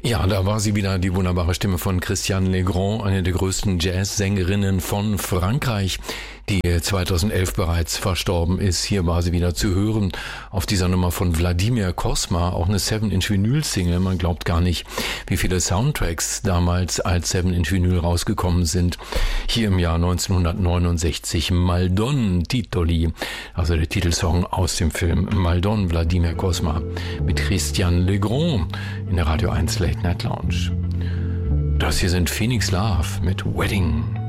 Ja, da war sie wieder, die wunderbare Stimme von Christiane Legrand, eine der größten Jazzsängerinnen von Frankreich, die 2011 bereits verstorben ist. Hier war sie wieder zu hören auf dieser Nummer von Wladimir Kosma, auch eine 7-Inch-Vinyl-Single. Man glaubt gar nicht, wie viele Soundtracks damals als 7-Inch-Vinyl rausgekommen sind. Hier im Jahr 1969 Maldon Titoli, also der Titelsong aus dem Film Maldon, Wladimir Kosma mit Christiane Legrand in der Radio 1 Late Night Lounge. Das hier sind Phoenix Love mit Wedding.